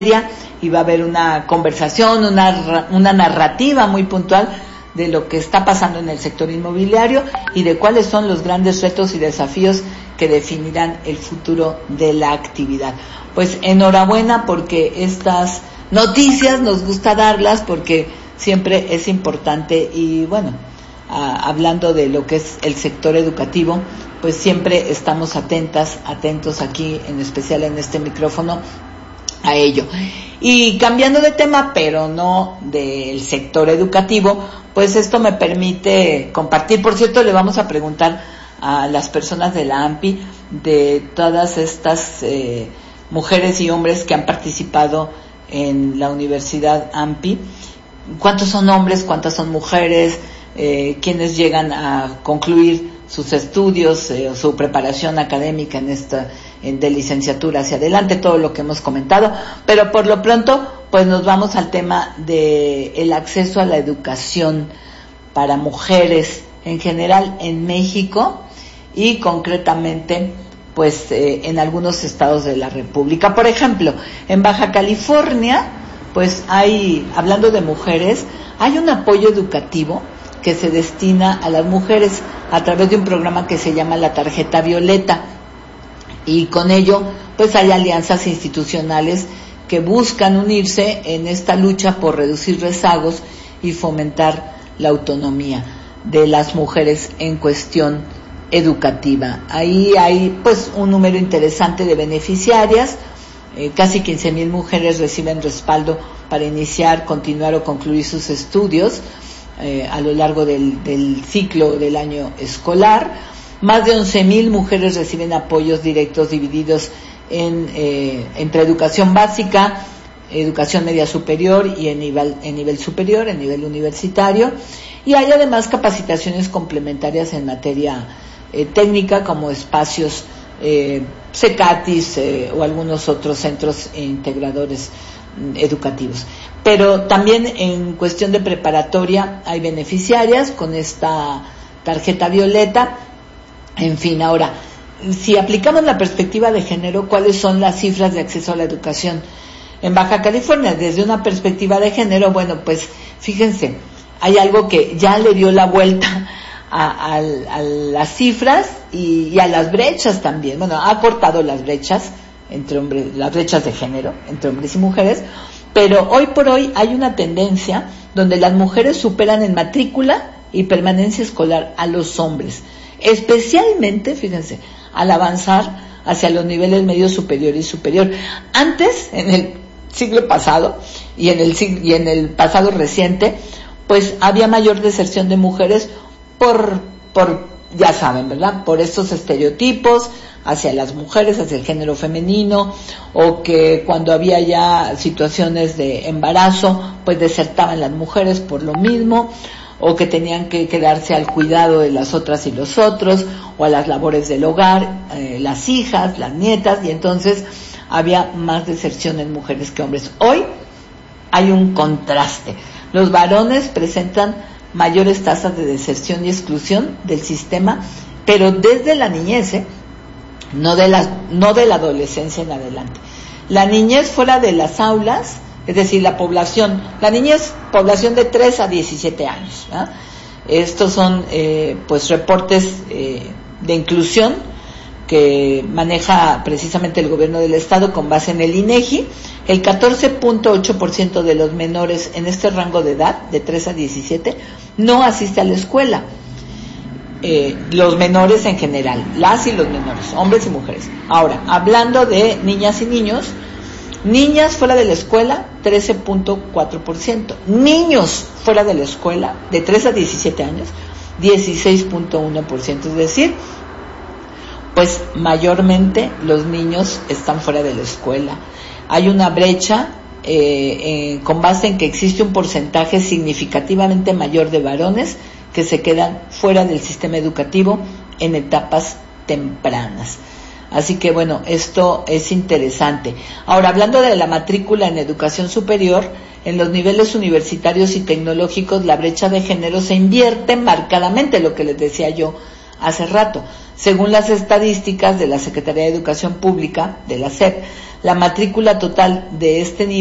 y va a haber una conversación, una narrativa muy puntual de lo que está pasando en el sector inmobiliario y de cuáles son los grandes retos y desafíos que definirán el futuro de la actividad. Pues enhorabuena, porque estas noticias nos gusta darlas porque siempre es importante. Y bueno, hablando de lo que es el sector educativo, pues siempre estamos atentos aquí, en especial en este micrófono, a ello. Y cambiando de tema, pero no del sector educativo, pues esto me permite compartir. Por cierto, le vamos a preguntar a las personas de la AMPI, de todas estas mujeres y hombres que han participado en la Universidad AMPI, cuántos son hombres, cuántas son mujeres, quienes llegan a concluir sus estudios o su preparación académica de licenciatura hacia adelante, todo lo que hemos comentado. Pero por lo pronto, pues nos vamos al tema de el acceso a la educación para mujeres en general en México y concretamente pues en algunos estados de la República. Por ejemplo, en Baja California, pues hablando de mujeres, hay un apoyo educativo que se destina a las mujeres a través de un programa que se llama la Tarjeta Violeta, y con ello pues hay alianzas institucionales que buscan unirse en esta lucha por reducir rezagos y fomentar la autonomía de las mujeres en cuestión educativa. Ahí hay pues un número interesante de beneficiarias, casi 15,000 mujeres reciben respaldo para iniciar, continuar o concluir sus estudios a lo largo del ciclo del año escolar. Más de 11,000 mujeres reciben apoyos directos divididos entre educación básica, educación media superior y en nivel superior, en nivel universitario. Y hay además capacitaciones complementarias en materia técnica, como espacios CECATIS o algunos otros centros integradores educativos. Pero también en cuestión de preparatoria hay beneficiarias con esta tarjeta violeta. En fin, ahora, si aplicamos la perspectiva de género, ¿cuáles son las cifras de acceso a la educación en Baja California? Desde una perspectiva de género, bueno, pues fíjense, hay algo que ya le dio la vuelta a las cifras y a las brechas también. Bueno, ha cortado las brechas entre hombres, las brechas de género entre hombres y mujeres, pero hoy por hoy hay una tendencia donde las mujeres superan en matrícula y permanencia escolar a los hombres, especialmente, fíjense, al avanzar hacia los niveles medio superior y superior. Antes, en el siglo pasado y en el pasado reciente, pues había mayor deserción de mujeres por ya saben, ¿verdad?, por estos estereotipos hacia las mujeres, hacia el género femenino, o que cuando había ya situaciones de embarazo, pues desertaban las mujeres por lo mismo, o que tenían que quedarse al cuidado de las otras y los otros, o a las labores del hogar, las hijas, las nietas, y entonces había más deserción en mujeres que hombres. Hoy hay un contraste. Los varones presentan mayores tasas de deserción y exclusión del sistema, pero desde la niñez, no de la adolescencia en adelante. La niñez fuera de las aulas, es decir, la niñez, población de 3 a 17 años, ¿verdad? Estos son pues reportes de inclusión que maneja precisamente el gobierno del estado con base en el INEGI. El 14.8% de los menores en este rango de edad, de 3 a 17, no asiste a la escuela. Los menores en general, las y los menores, hombres y mujeres. Ahora, hablando de niñas y niños, niñas fuera de la escuela, 13.4%. Niños fuera de la escuela, de 3 a 17 años, 16.1%. Es decir, pues mayormente los niños están fuera de la escuela. Hay una brecha con base en que existe un porcentaje significativamente mayor de varones que se quedan fuera del sistema educativo en etapas tempranas. Así que bueno, esto es interesante. Ahora, hablando de la matrícula en educación superior, en los niveles universitarios y tecnológicos la brecha de género se invierte marcadamente, lo que les decía yo hace rato. Según las estadísticas de la Secretaría de Educación Pública, de la SEP, la matrícula total de este nivel